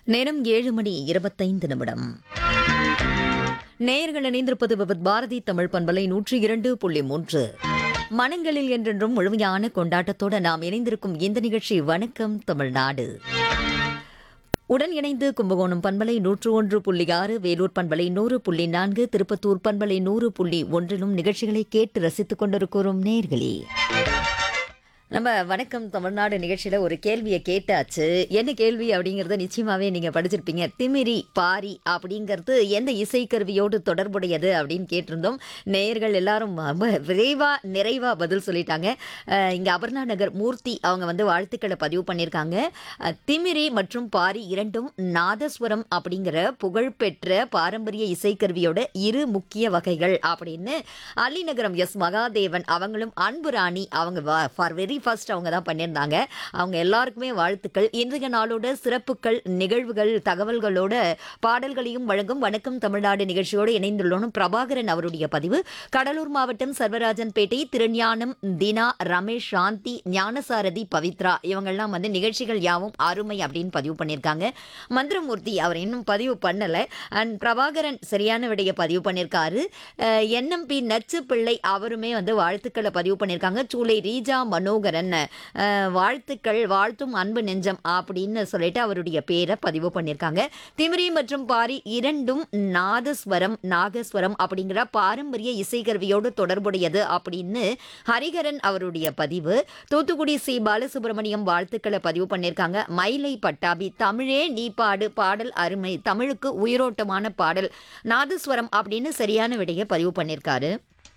நேரம் 7:25. நேயர்கள் இணைந்திருப்பது விவித் பாரதி தமிழ் பண்பலை 102.3. மனங்களில் என்றென்றும் முழுமையான கொண்டாட்டத்தோடு நாம் இணைந்திருக்கும் இந்த நிகழ்ச்சி வணக்கம் தமிழ்நாடு. உடன் இணைந்து கும்பகோணம் பண்பலை 101.6, வேலூர் பண்பலை 100.4, திருப்பத்தூர் பண்பலை 100.1 நிகழ்ச்சிகளை கேட்டு ரசித்துக் கொண்டிருக்கிறோம் நேயர்களே. நம்ம வணக்கம் தமிழ்நாடு நிகழ்ச்சியில ஒரு கேள்வியை கேட்டாச்சு. என்ன கேள்வி அப்படிங்கறத நிச்சயமாவே நீங்க படிச்சிருப்பீங்க. திமிரி பாரி அப்படிங்கிறது எந்த இசைக்கருவியோடு தொடர்புடையது அப்படின்னு கேட்டிருந்தோம். நேயர்கள் எல்லாரும் விரைவா நிறைவா பதில் சொல்லிட்டாங்க. இங்க அபர்ணா நகர் மூர்த்தி அவங்க வாழ்த்துக்களை பதிவு பண்ணியிருக்காங்க. திமிரி மற்றும் பாரி இரண்டும் நாதஸ்வரம் அப்படிங்கிற புகழ்பெற்ற பாரம்பரிய இசைக்கருவியோட இரு முக்கிய வகைகள் அப்படின்னு அலிநகரம் எஸ் மகாதேவன் அவங்களும் அன்பு ராணி அவங்க ஃபார் வெரி ஃபர்ஸ்ட் அவங்க தான் பண்ணியிருந்தாங்க. அவங்க எல்லாருக்குமே வாழ்த்துக்கள். இன்றைய நாளோட சிறப்புகள், நிகழ்வுகள், தகவல்களோட பாடல்களையும் வழங்கும் வணக்கம் தமிழ்நாடு நிகழ்ச்சியோடு இணைந்துள்ளோம் பிரபாகரன் அவருடைய பதிவு. கடலூர் மாவட்டம் சர்வராஜன் பேட்டை திருஞானம் தினா, ரமேஷ், சாந்தி, ஞானசாரதி, பவித்ரா இவங்கெல்லாம் நிகழ்ச்சிகள் யாவும் அருமை அப்படின்னு பதிவு பண்ணியிருக்காங்க. மந்திரமூர்த்தி அவர் இன்னும் பதிவு பண்ணலை. அண்ட் பிரபாகரன் சரியான விடைய பதிவு பண்ணியிருக்காரு. என்எம்பி நச்சு பிள்ளை அவருமே வாழ்த்துக்களை பதிவு பண்ணியிருக்காங்க. சூளை ரீஜா மனோகரன் வாழ்த்துக்கள், வாழ்த்தும் அன்பு நெஞ்சம் அப்படின்னு சொல்லிட்டு அவருடைய பேரை பதிவு பண்ணியிருக்காங்க. திமிரி மற்றும் பாரி இரண்டும் நாகஸ்வரம் அப்படிங்கிற பாரம்பரிய இசைக்கருவியோடு தொடர்புடையது அப்படின்னு ஹரிகரன் அவருடைய பதிவு. தூத்துக்குடி சி பாலசுப்ரமணியம் வாழ்த்துக்களை பதிவு பண்ணியிருக்காங்க. மயிலை பட்டாபி தமிழே நீ பாடு, பாடல் அருமை, தமிழுக்கு உயிரோட்டமான பாடல், நாதஸ்வரம் அப்படின்னு சரியான விடையை பதிவு பண்ணியிருக்காரு.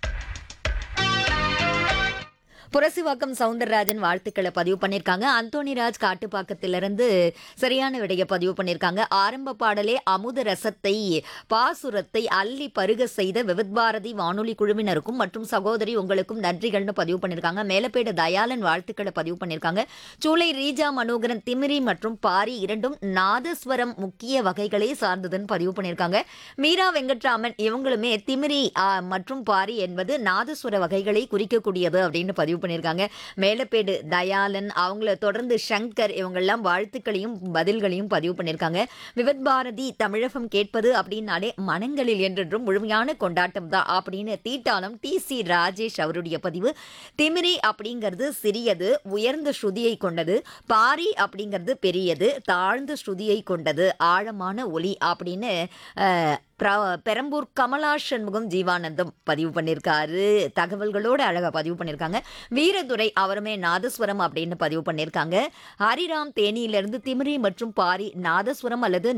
புரசிவாக்கம் சவுந்தரராஜன் வாழ்த்துக்களை பதிவு பண்ணியிருக்காங்க. அந்தோணிராஜ் காட்டுப்பாக்கத்திலிருந்து சரியான விடையை பதிவு பண்ணியிருக்காங்க. ஆரம்ப பாடலே அமுத ரசத்தை பாசுரத்தை அள்ளி பருக செய்த விவித் பாரதி வானொலி குழுவினருக்கும் மற்றும் சகோதரி உங்களுக்கும் நன்றிகள்னு பதிவு பண்ணியிருக்காங்க. மேலப்பேடு தயாளன் வாழ்த்துக்களை பதிவு பண்ணியிருக்காங்க. சூளை ரீஜா மனோகரன் திமிரி மற்றும் பாரி இரண்டும் நாதஸ்வரம் முக்கிய வகைகளை சார்ந்ததுன்னு பதிவு பண்ணியிருக்காங்க. மீரா வெங்கட்ராமன் இவங்களுமே திமிரி மற்றும் பாரி என்பது நாதஸ்வர வகைகளை குறிக்கக்கூடியது அப்படின்னு பதிவு பண்ணியிருக்காங்க. மேலப்பேடு தயாளன் அவங்கள தொடர்ந்து சங்கர் இவங்கெல்லாம் வாழ்த்துக்களையும் பதில்களையும் பதிவு பண்ணியிருக்காங்க. விவித் பாரதி தமிழகம் கேட்பது அப்படின்னாலே மனங்களில் என்றென்றும் முழுமையான கொண்டாட்டம் தான் அப்படின்னு தீட்டாளம் டி.சி. ராஜேஷ் அவருடைய பதிவு. திமிரி அப்படிங்கிறது சிறியது, உயர்ந்த ஸ்ருதியை கொண்டது. பாரி அப்படிங்கிறது பெரியது, தாழ்ந்த ஸ்ருதியை கொண்டது, ஆழமான ஒலி அப்படின்னு பெரம்பூர் கமலா சண்முகம் ஜீவானந்தம் பதிவு பண்ணியிருக்காரு. தகவல்களோடு அழகா பதிவு பண்ணியிருக்காங்க. வீரதுரை அவருமே நாதஸ்வரம் அப்படின்னு பதிவு பண்ணியிருக்காங்க. ஹரிராம் தேனியிலிருந்து திமிரி மற்றும் பாரி நாதஸ்வரம் அல்லது